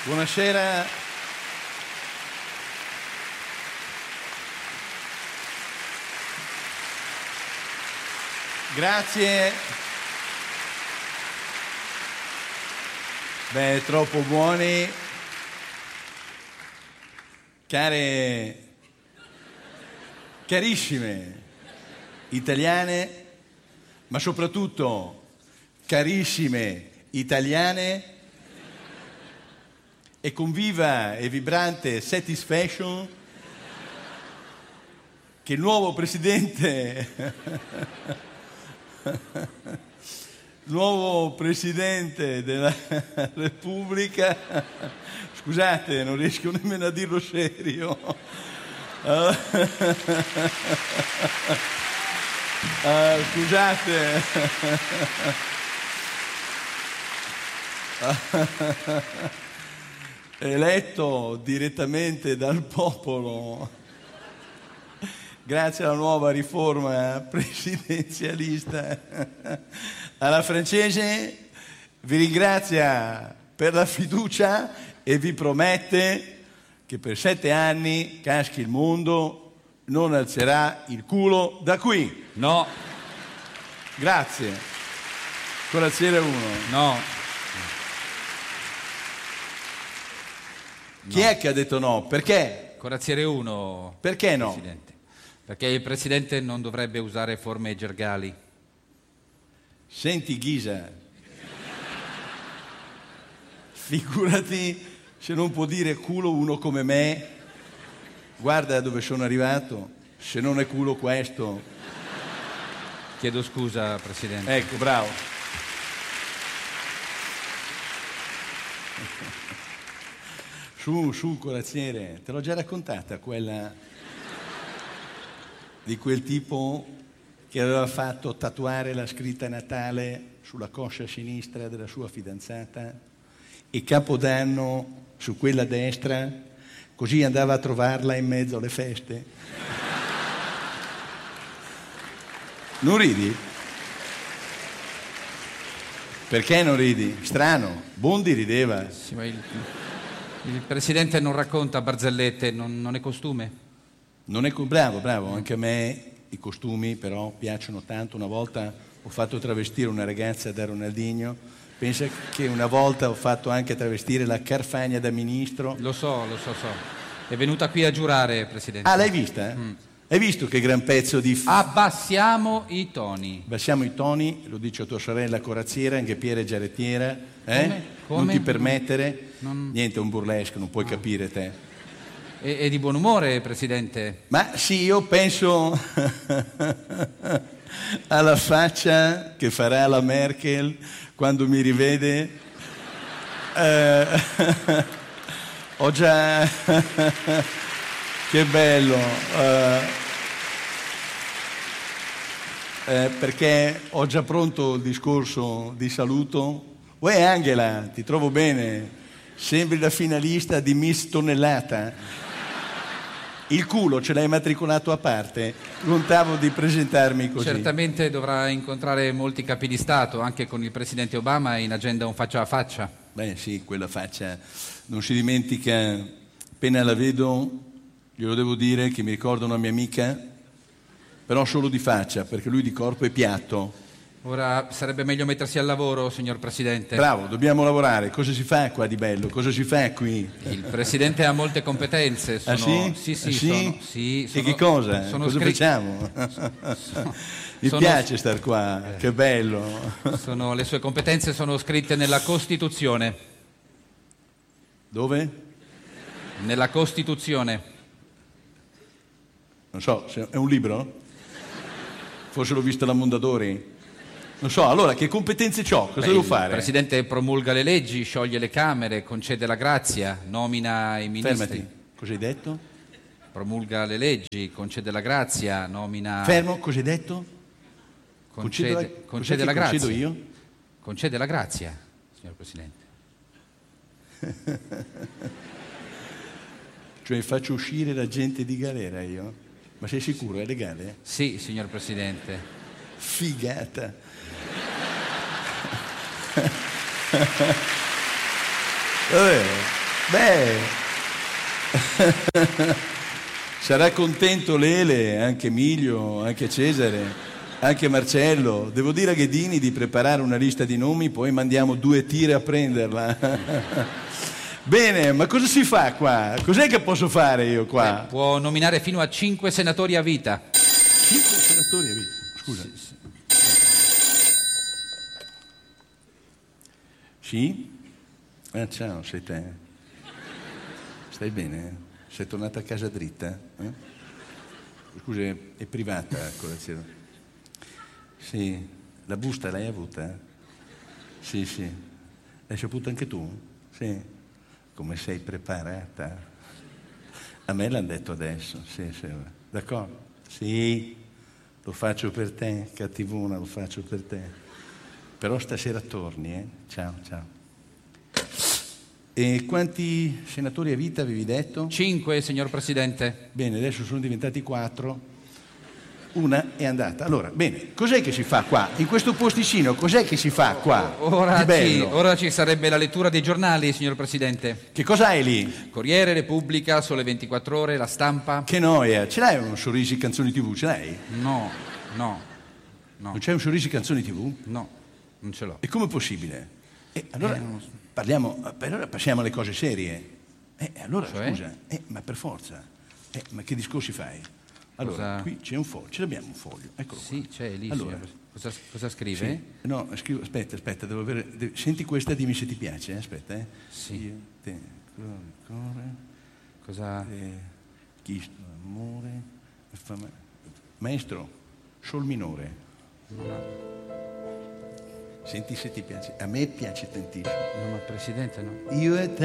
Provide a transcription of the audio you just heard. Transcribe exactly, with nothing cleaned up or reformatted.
Buonasera. Grazie. Beh, troppo buoni. Care, carissime italiane, ma soprattutto carissime italiane, e con viva e vibrante satisfaction che il nuovo presidente nuovo presidente della Repubblica, scusate, non riesco nemmeno a dirlo serio, uh, uh, scusate, eletto direttamente dal popolo grazie alla nuova riforma presidenzialista alla francese, vi ringrazia per la fiducia e vi promette che per sette anni, caschi il mondo, non alzerà il culo da qui. No. Grazie. Coraziere uno. No. Chi no. è che ha detto no? Perché? Corazziere uno. Perché no? Presidente. Perché il Presidente non dovrebbe usare forme gergali. Senti Ghisa, figurati se non può dire culo uno come me, guarda dove sono arrivato, se non è culo questo. Chiedo scusa, Presidente. Ecco, bravo. Su, su, corazziere, te l'ho già raccontata quella di quel tipo che aveva fatto tatuare la scritta Natale sulla coscia sinistra della sua fidanzata e Capodanno su quella destra, così andava a trovarla in mezzo alle feste. Non ridi? Perché non ridi? Strano, Bondi rideva. Sì, ma il, il Presidente non racconta barzellette, non, non è costume? Non è co- bravo, bravo, anche a me i costumi però piacciono tanto. Una volta ho fatto travestire una ragazza da Ronaldinho, pensa che una volta ho fatto anche travestire la Carfagna da ministro. Lo so, lo so, so. È venuta qui a giurare, Presidente. Ah, l'hai vista? Mm. Hai visto che gran pezzo di... F- Abbassiamo i toni. Abbassiamo i toni, lo dice a tua sorella corazziera, anche Piera è giarettiera. Eh? Come? Come? Non ti permettere. Non... Niente, è un burlesque, non puoi ah. capire te. È, è di buon umore, Presidente? Ma sì, io penso alla faccia che farà la Merkel quando mi rivede. Eh, ho già... che bello. Eh, eh, perché ho già pronto il discorso di saluto. Uè Angela, ti trovo bene. Sembri la finalista di Miss Tonnellata. Il culo ce l'hai matricolato a parte, contavo di presentarmi così. Certamente dovrà incontrare molti capi di Stato, anche con il Presidente Obama in agenda un faccia a faccia. Beh sì, quella faccia non si dimentica, appena la vedo, glielo devo dire che mi ricorda una mia amica, però solo di faccia, perché lui di corpo è piatto. Ora sarebbe meglio mettersi al lavoro, signor Presidente. Bravo, dobbiamo lavorare. Cosa si fa qua di bello? Cosa si fa qui? Il Presidente ha molte competenze. Sono... Ah sì? Sì, sì, ah, sì? Sono... sì sono... E che cosa? Sono cosa scri... facciamo? sono... Mi sono... piace star qua, eh. Che bello. Sono... Le sue competenze sono scritte nella Costituzione. Dove? Nella Costituzione. Non so, è un libro? Forse l'ho visto alla Mondadori. Non so, allora che competenze c'ho? Cosa Beh, devo il fare? Il Presidente promulga le leggi, scioglie le Camere, concede la grazia, nomina i ministri. Fermati, cosa hai detto? Promulga le leggi, concede la grazia, nomina... Fermo, cosa hai detto? Concede, la... concede la grazia. Concedo io? Concede la grazia, signor Presidente. Cioè faccio uscire la gente di galera io? Ma sei sicuro, è legale? Sì, signor Presidente. Figata. Vabbè. Beh, sarà contento Lele, anche Emilio, anche Cesare, anche Marcello. Devo dire a Ghedini di preparare una lista di nomi, poi mandiamo due tire a prenderla. Bene, ma cosa si fa qua? Cos'è che posso fare io qua? Beh, può nominare fino a cinque senatori a vita. Cinque senatori a vita? Scusa. Sì? sì. Sì? Ah, ciao, sei te. Stai bene? Sei tornata a casa dritta? Eh? Scusa, è privata la colazione? Sì. La busta l'hai avuta? Sì, sì. L'hai saputo anche tu? Sì. Come sei preparata? A me l'hanno detto adesso, sì, sì. D'accordo? Sì, lo faccio per te, cattivona, lo faccio per te. Però stasera torni, eh? Ciao, ciao. E quanti senatori a vita avevi detto? Cinque, signor Presidente. Bene, adesso sono diventati quattro. Una è andata. Allora, bene, cos'è che si fa qua? In questo posticino, cos'è che si fa qua? Ora Di bello? ci, ora ci sarebbe la lettura dei giornali, signor Presidente. Che cosa hai lì? Corriere, Repubblica, Sole ventiquattro Ore, La Stampa. Che noia. Ce l'hai un Sorrisi Canzoni tivù? Ce l'hai? No, no, no. Non c'è un Sorrisi Canzoni tivù? No, non ce l'ho. E com'è possibile? E allora, Eh, non lo so. parliamo, allora passiamo alle cose serie. Eh, allora, Cioè? scusa, eh, ma per forza. Eh, ma che discorsi fai? Allora, Cosa? qui c'è un foglio, ce l'abbiamo un foglio, eccolo qua. Sì, c'è lì, Allora, signor. Cosa, cosa scrive? sì. No, scrivo, aspetta, aspetta, devo avere, devo- senti questa, dimmi se ti piace, eh, aspetta, eh. Sì. Io, te, cuore, Cosa? eh, chi sto amore, fama- maestro, sol minore. Senti se ti piace, a me piace tantissimo. No, ma Presidente, no. Io e te